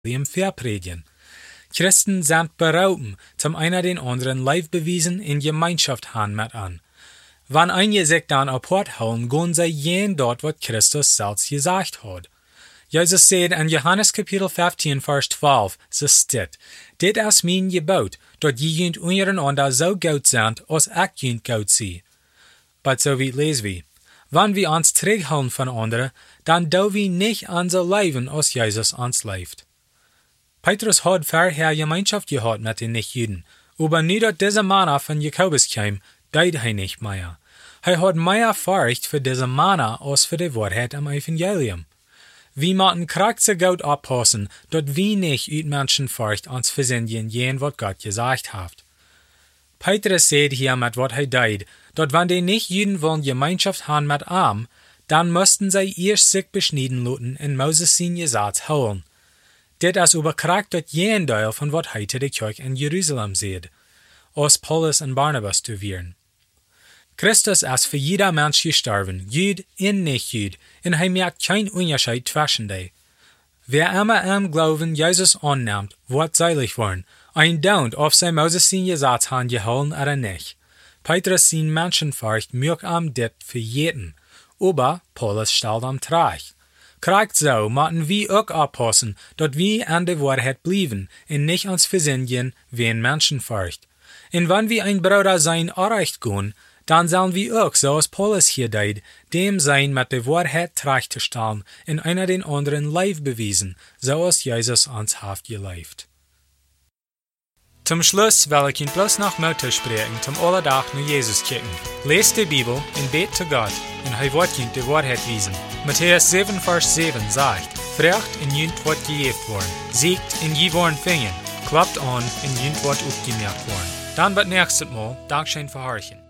verpredigen. Christen sind berouwen, zum einer den anderen live bewiesen in Gemeinschaft han mit an. Wann einige sich dann apart holen, gehen sie jen dort, was Christus selbst gesagt hat. Jesus sagt in Johannes Kapitel 15, Vers 12, so steht, dit is mijn gebot, dat je junt ondereinander so gut sind, als ik junt gut zie. But so wie lesen wir. Wenn wir uns terugholen von anderen, dann do wir nicht unser Leben, als Jesus uns lebt. Petrus hat vorher Gemeinschaft gehabt mit den Nichtjuden, aber nie dat dieser Mann von Jakobus kam, deed er nicht mehr. Er hat mehr Furcht für diese Mann als für die Wahrheit am Evangelium. Wir müssen kracht so gut aufpassen, dass wir nicht uit Menschenfurcht uns versündigen, jen was Gott gesagt hat. Petrus sagt hier mit was er deed, dass wenn die Nichtjuden wollen Gemeinschaft haben mit ihm, dann müssten sie erst sich beschneiden lassen in Moses sein Gesetz holen. Dit is überkragt dat jen deel von wat heute die Kirche in Jerusalem sieht, aus Paulus und Barnabas zu werden. Christus ist für jeder Mensch gestorben, Jud und Nicht-Jud, und er merkt kein Unterschied zwischen die. Wer immer am Glauben Jesus annimmt, wird seilig worden, ein Daunt auf sein Moses sein Gesetz haben gehalten oder nicht. Petrus sein Menschenfurcht mögt am dit für jeden, aber Paulus stellt am Trag. Kracht so, müssen wir auch aufpassen, dass wir an der Wahrheit bleiben und nicht uns versündigen wegen Menschenfurcht. Und wenn wir ein Bruder sein erreicht gehen, dann sollen wir auch, so als Paulus hier deed, dem sein mit der Wahrheit Trag zu stellen und einer den anderen live bewiesen, so als Jesus uns hat gelebt. Zum Schluss will ich Ihnen bloß noch Mut sprechen, zum Alltag nur Jesus kicken. Lest die Bibel und bet zu Gott, und er wird Ihnen die Wahrheit wiesen. Matthäus 7, Vers 7 sagt, Frecht und jünt wird gejeft worden, siegt und je worden fingen, klappt an und jünt wird aufgemerkt worden. Dann wird nächstes Mal Dankeschön für Horchen.